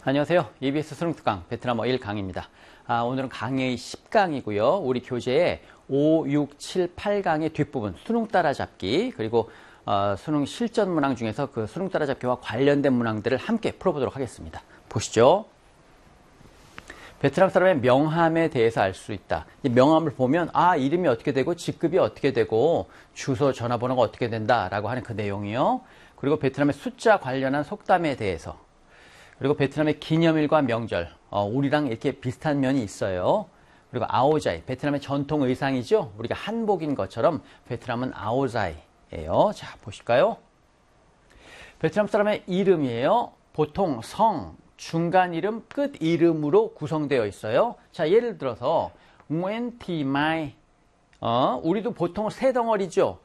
안녕하세요. EBS 수능특강 베트남어 1강입니다. 오늘은 강의 10강이고요. 우리 교재에 5, 6, 7, 8강의 뒷부분 수능 따라잡기 그리고 수능 실전 문항 중에서 그 수능 따라잡기와 관련된 문항들을 함께 풀어보도록 하겠습니다. 보시죠. 베트남 사람의 명함에 대해서 알 수 있다. 이 명함을 보면 이름이 어떻게 되고 직급이 어떻게 되고 주소 전화번호가 어떻게 된다라고 하는 그 내용이요. 그리고 베트남의 숫자 관련한 속담에 대해서 그리고 베트남의 기념일과 명절 우리랑 이렇게 비슷한 면이 있어요. 그리고 아오자이 베트남의 전통 의상이죠. 우리가 한복인 것처럼 베트남은 아오자이예요. 자 보실까요? 베트남 사람의 이름이에요. 보통 성, 중간 이름, 끝 이름으로 구성되어 있어요. 자 예를 들어서 Nguyen Thi Mai 우리도 보통 세 덩어리죠.